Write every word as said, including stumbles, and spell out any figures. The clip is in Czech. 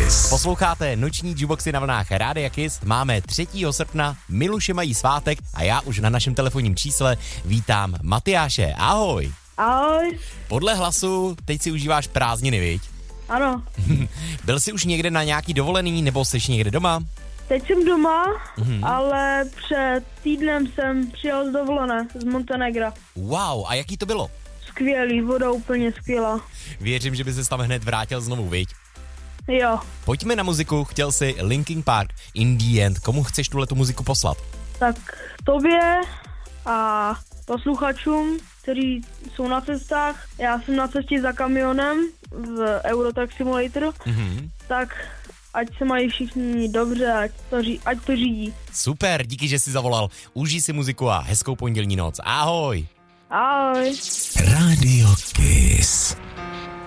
Kiss. Posloucháte noční jukeboxy na vlnách Rádia Kiss. Máme třetího srpna, Miluše mají svátek a já už na našem telefonním čísle vítám Matyáše. Ahoj. Ahoj. Podle hlasu teď si užíváš prázdniny, viď? Ano. Byl jsi už někde na nějaký dovolený nebo jsi někde doma? Teď jsem doma, Mhm. ale před týdnem jsem přijel z dovolené z Montenegra. Wow, a jaký to bylo? Skvělý, voda úplně skvělá. Věřím, že by se tam hned vrátil znovu, viď? Jo, Pojďme na muziku, chtěl si Linkin Park, In the End. Komu chceš tuhletu muziku poslat? tak tobě a posluchačům, kteří jsou na cestách. Já jsem na cestě za kamionem v Eurotrack Simulator, Mhm. tak ať se mají všichni dobře, ať to, ří, ať to řídí. Super, díky, že jsi zavolal. Užij si muziku a hezkou pondělní noc. Ahoj. Ahoj. Radio Kiss.